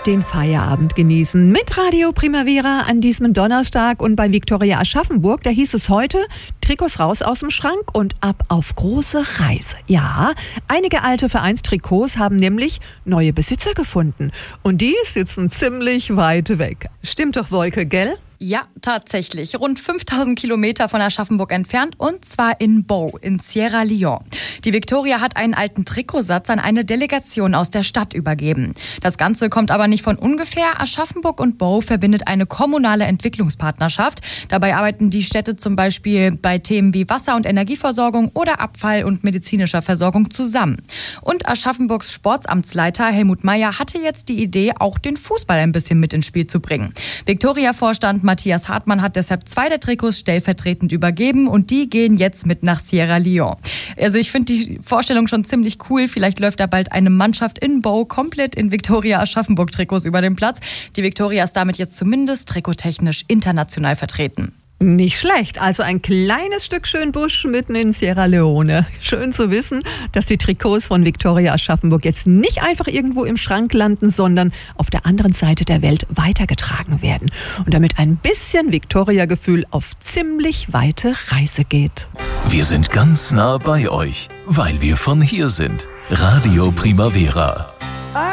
Den Feierabend genießen mit Radio Primavera an diesem Donnerstag und bei Viktoria Aschaffenburg, da hieß es heute, Trikots raus aus dem Schrank und ab auf große Reise. Ja, einige alte Vereinstrikots haben nämlich neue Besitzer gefunden und die sitzen ziemlich weit weg. Stimmt doch, Wolke, gell? Ja, tatsächlich. Rund 5000 Kilometer von Aschaffenburg entfernt und zwar in Bow in Sierra Leone. Die Viktoria hat einen alten Trikotsatz an eine Delegation aus der Stadt übergeben. Das Ganze kommt aber nicht von ungefähr. Aschaffenburg und Bow verbindet eine kommunale Entwicklungspartnerschaft. Dabei arbeiten die Städte zum Beispiel bei Themen wie Wasser- und Energieversorgung oder Abfall- und medizinischer Versorgung zusammen. Und Aschaffenburgs Sportsamtsleiter Helmut Meyer hatte jetzt die Idee, auch den Fußball ein bisschen mit ins Spiel zu bringen. Viktoria-Vorstand Matthias Hartmann hat deshalb 2 der Trikots stellvertretend übergeben und die gehen jetzt mit nach Sierra Leone. Also ich finde die Vorstellung schon ziemlich cool. Vielleicht läuft da bald eine Mannschaft in Bow komplett in Viktoria Aschaffenburg Trikots über den Platz. Die Viktoria ist damit jetzt zumindest trikottechnisch international vertreten. Nicht schlecht, also ein kleines Stück Schönbusch mitten in Sierra Leone. Schön zu wissen, dass die Trikots von Viktoria Aschaffenburg jetzt nicht einfach irgendwo im Schrank landen, sondern auf der anderen Seite der Welt weitergetragen werden. Und damit ein bisschen Viktoria-Gefühl auf ziemlich weite Reise geht. Wir sind ganz nah bei euch, weil wir von hier sind. Radio Primavera.